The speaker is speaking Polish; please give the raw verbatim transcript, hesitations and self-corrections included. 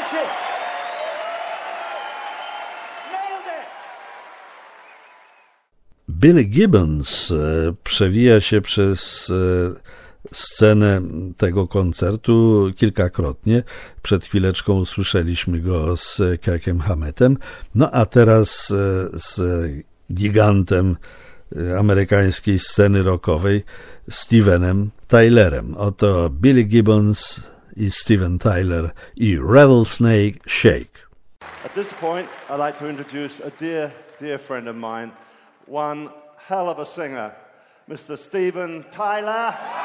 That's it. Nailed it. Billy Gibbons e, przewija się przez e, scenę tego koncertu kilkakrotnie. Przed chwileczką usłyszeliśmy go z Kirkiem Hammettem, no a teraz e, z gigantem e, amerykańskiej sceny rockowej Stevenem Tylerem. Oto Billy Gibbons i Steven Tyler i Rattlesnake Shake. At this point, I'd like to introduce a dear, dear friend of mine, one hell of a singer, Mister Steven Tyler.